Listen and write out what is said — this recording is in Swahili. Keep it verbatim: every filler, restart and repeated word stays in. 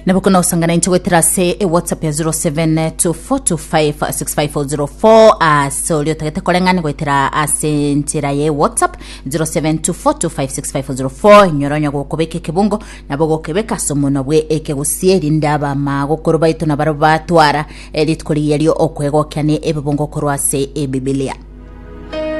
Nabukono sangana inchogwetera se WhatsApp ya zero seven two four two five six five four zero four aso lio tagete kolengani gwetera ase ntira ye WhatsApp zero seven two four two five six five four zero four nyoronyo gukubeke kibungo nabo kebeka somono bwe eke gusieri ndaba magokoro baito na baro batwara elitkoli yelio okwego kyane ebibungo korwase ebibilia